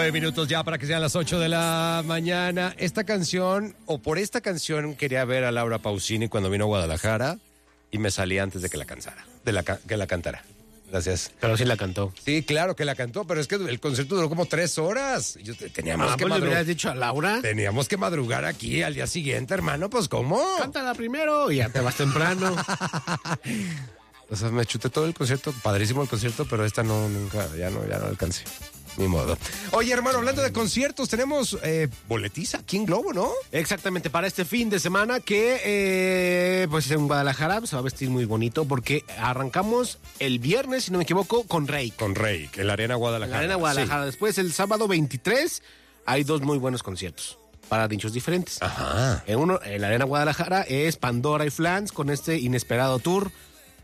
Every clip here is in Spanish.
9 minutos ya para que sean las 8 de la mañana. Esta canción, o por esta canción, quería ver a Laura Pausini cuando vino a Guadalajara y me salí antes de que la cantara. Gracias. Pero sí la cantó. Sí, claro que la cantó, pero es que el concierto duró como 3 horas. Teníamos que ¿le hubieras dicho a Laura? Teníamos que madrugar aquí al día siguiente, hermano, pues ¿cómo? Cántala primero y ya te vas temprano. O sea, me chuté todo el concierto, padrísimo el concierto, pero esta ya no alcancé. Ni modo. Oye, hermano, hablando de conciertos, tenemos boletiza aquí en Globo, ¿no? Exactamente, para este fin de semana que pues en Guadalajara se va a vestir muy bonito porque arrancamos el viernes, si no me equivoco, con Rake. Con Rake, en la Arena Guadalajara. En la Arena Guadalajara. Sí. Después, el sábado 23, hay 2 muy buenos conciertos para nichos diferentes. Ajá. En la Arena Guadalajara es Pandora y Flans con este inesperado tour.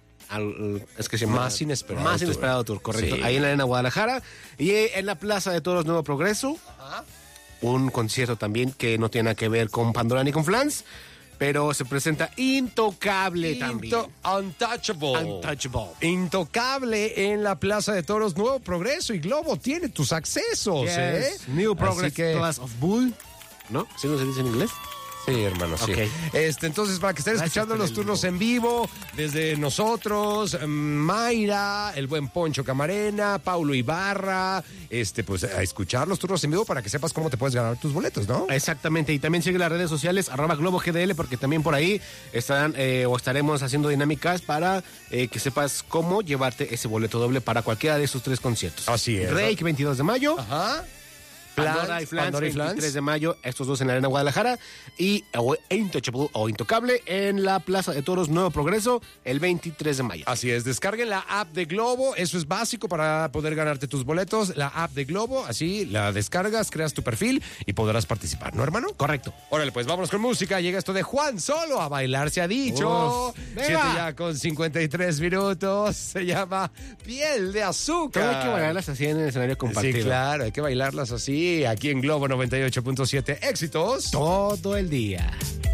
Es que se llama Más inesperado tour, correcto. Sí. Ahí en la Arena Guadalajara. Y en la Plaza de Toros Nuevo Progreso. Ajá. Un concierto también que no tiene nada que ver con Pandora ni con Flans, pero se presenta Intocable también. Untouchable. Intocable en la Plaza de Toros Nuevo Progreso y Globo tiene tus accesos, Yes. New Progress Class of Bull. ¿No? ¿Sí no se dice en inglés? Sí, hermano, sí. Okay. Entonces, para que estén escuchando los turnos en vivo, desde nosotros, Mayra, el buen Poncho Camarena, Paulo Ibarra, pues a escuchar los turnos en vivo para que sepas cómo te puedes ganar tus boletos, ¿no? Exactamente, y también sigue las redes sociales, @GloboGDL, porque también por ahí estaremos haciendo dinámicas para que sepas cómo llevarte ese boleto doble para cualquiera de esos 3 conciertos. Así es. Rake, 22 de mayo. Ajá. Pandora y Flans, 23 de mayo, estos 2 en la Arena Guadalajara, y Intouchable o Intocable en la Plaza de Toros Nuevo Progreso el 23 de mayo. Así es, descarguen la app de Globo, eso es básico para poder ganarte tus boletos, la app de Globo, así la descargas, creas tu perfil y podrás participar, ¿no, hermano? Correcto. Órale, pues vámonos con música, llega esto de Juan Solo, a bailar se ha dicho. 7 ya con 53 minutos, se llama Piel de Azúcar. Pero hay que bailarlas así en el escenario compartido. Sí, claro, hay que bailarlas así. Aquí en Globo 98.7, éxitos todo el día.